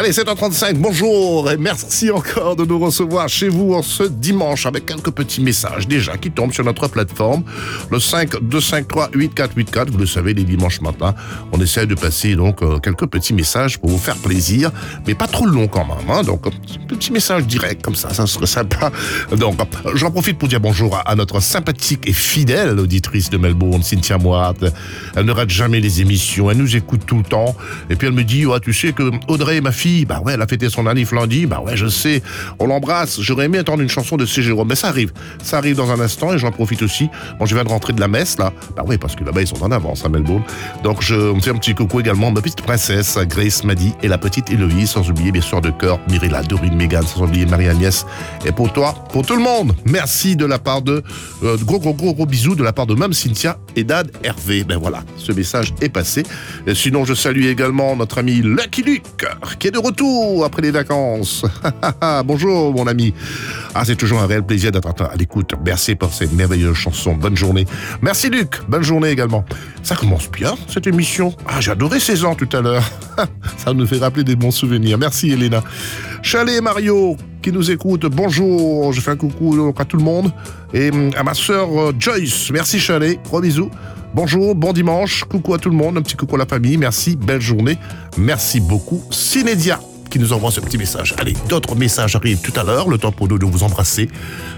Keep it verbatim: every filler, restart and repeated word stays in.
Allez, sept heures trente-cinq, bonjour et merci encore de nous recevoir chez vous en ce dimanche avec quelques petits messages déjà qui tombent sur notre plateforme. Le cinq deux cinq trois huit quatre huit quatre, vous le savez, les dimanches matins, on essaie de passer donc euh, quelques petits messages pour vous faire plaisir, mais pas trop long quand même, hein, donc un petit message direct comme ça, ça serait sympa. Donc, j'en profite pour dire bonjour à, à notre sympathique et fidèle auditrice de Melbourne, Cynthia Moat. Elle ne rate jamais les émissions, elle nous écoute tout le temps, et puis elle me dit, ouais, tu sais que Audrey, ma fille, bah ouais, elle a fêté son anniv lundi, bah ouais, je sais, on l'embrasse, j'aurais aimé entendre une chanson de C. Jérôme, mais ça arrive, ça arrive dans un instant, et j'en profite aussi, bon, je viens de rentrer de la messe, là, bah ouais, parce que là-bas, ils sont en avance à Melbourne, donc je me fais un petit coucou également, ma petite princesse, Grace, Maddy, et la petite Héloïse, sans oublier, bien sûr, de cœur, Mirella, Dorine, Mégane, sans oublier Marie-Agnès, et pour toi, pour tout le monde, merci de la part de, euh, gros, gros, gros, gros bisous de la part de Mme Cynthia et Dad Hervé, ben voilà, ce message est passé, et sinon, je salue également notre ami Lucky Luke, qui est de retour après les vacances. Bonjour mon ami. Ah, c'est toujours un réel plaisir d'être à l'écoute. Merci pour ces merveilleuses chansons. Bonne journée. Merci Luc. Bonne journée également. Ça commence bien cette émission. Ah, j'ai adoré seize ans tout à l'heure. Ça nous fait rappeler des bons souvenirs. Merci Elena. Chalet Mario qui nous écoute. Bonjour. Je fais un coucou à tout le monde et à ma sœur Joyce. Merci Chalet. Gros bisous. Bonjour, bon dimanche, coucou à tout le monde, un petit coucou à la famille, merci, belle journée, merci beaucoup. Cinédia qui nous envoie ce petit message. Allez, d'autres messages arrivent tout à l'heure, le temps pour nous de vous embrasser.